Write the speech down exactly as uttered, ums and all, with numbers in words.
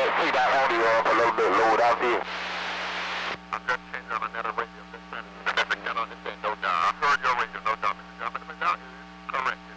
see that audio up a little bit low out there. I'm just changing on another radio. Just trying to get on this end, no doubt. I heard your radio, no doubt. Mister John, Mister McDowell is correct.